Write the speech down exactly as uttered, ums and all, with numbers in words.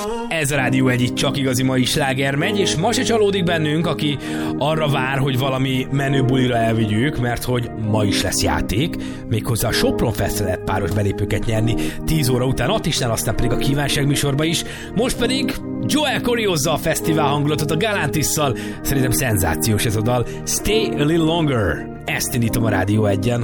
Ez a Rádió egy, itt csak igazi mai sláger megy, és ma se csalódik bennünk, aki arra vár, hogy valami menő bulira elvigyük, mert hogy ma is lesz játék, méghozzá a Sopron Festre lehet páros belépőket nyerni tíz óra után Attisnál, aztán pedig a kívánság műsorba is. Most pedig Joel Corey hozza a fesztivál hangulatot a Galantisszal. Szerintem szenzációs ez a dal. Stay a little longer. Ezt indítom a Rádió egyen.